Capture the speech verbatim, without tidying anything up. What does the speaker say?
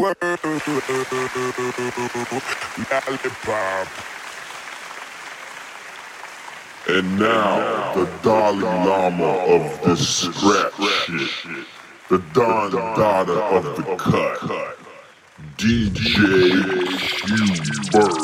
Lollipop. And now, the Dalai Lama of this scrap shit. The Don Dada of the cut. D J Q Bird.